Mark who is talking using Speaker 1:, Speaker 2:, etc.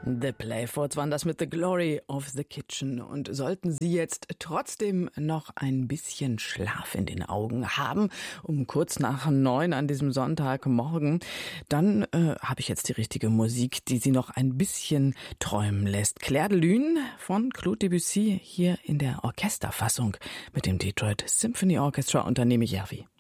Speaker 1: The Playfords waren das mit The Glory of the Kitchen. Und sollten Sie jetzt trotzdem noch ein bisschen Schlaf in den Augen haben, um kurz nach 9 an diesem Sonntagmorgen, dann habe ich jetzt die richtige Musik, die Sie noch ein bisschen träumen lässt. Clair de Lune von Claude Debussy hier in der Orchesterfassung mit dem Detroit Symphony Orchestra unter Nemi Järvi.